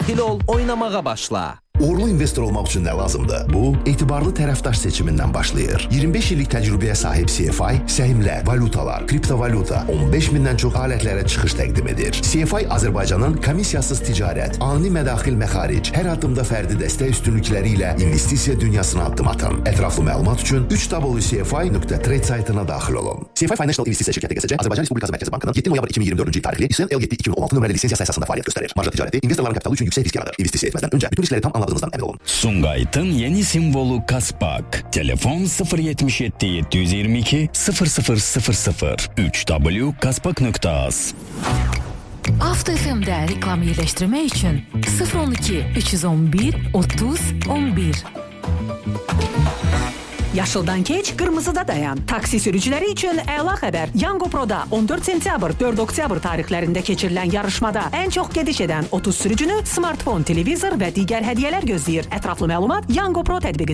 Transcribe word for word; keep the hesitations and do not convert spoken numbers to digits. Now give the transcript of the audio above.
ol, oynamağa başla. Uğurlu investor olmaq üçün nə lazımdır? Bu, etibarlı tərəfdaş seçimindən başlayır. iyirmi beş illik təcrübəyə sahib C F I, səhmlər, valutalar, kriptovalyuta, on beş mindən çox alətlərə çıxış təqdim edir. C F I Azərbaycanın komissiyasız ticarət, ani mədaxil məxaric, hər addımda fərdi dəstək üstünlükləri ilə investisiya dünyasına addım atın. Ətraflı məlumat üçün üç w c f i nöqtə trade saytına daxil olun. C F I Financial İnvestisiya şirkəti G S C, Azərbaycan Respublikası Mərkəzi Bankının yeddi noyabr iki min iyirmi dördüncü il tarixli İSN L yeddi iki min on altı nömrəli lisenziya əsasında fəaliyyət göstərir. Marja ticarəti investorların kapitalı üçün yüksək risk yaradır. İnvestisiya etməzdən öncə bütün riskləri tam anladığınızdan əmin olun. Sumqayıtın yeni simvolu Kaspak. Telefon sıfır yetmiş yeddi yeddi yüz iyirmi iki sıfır sıfır sıfır sıfır üç w kaspak nöqtə az. Avto F M'də reklam yerləşdirmək üçün sıfır on iki üç yüz on bir otuz on bir. Yaşıldan keç, qırmızıda dayan. Taksi sürücüləri üçün əla xəbər. Yango Pro'da on dörd sentyabr, dörd oktyabr tarixlərində keçirilən yarışmada ən çox gediş edən otuz sürücünü smartfon, televizor və digər hədiyyələr gözləyir. Ətraflı məlumat Yango Pro tətbiqində.